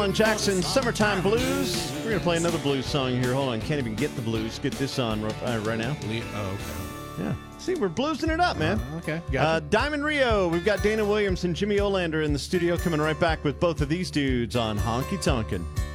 On Jackson's Summertime Blues. We're going to play another blues song here. Hold on. Can't even get the blues. Get this on right now. Oh, okay. Yeah. See, we're bluesing it up, man. Okay. Gotcha. Diamond Rio. We've got Dana Williams and Jimmy Olander in the studio coming right back with both of these dudes on Honky Tonkin'.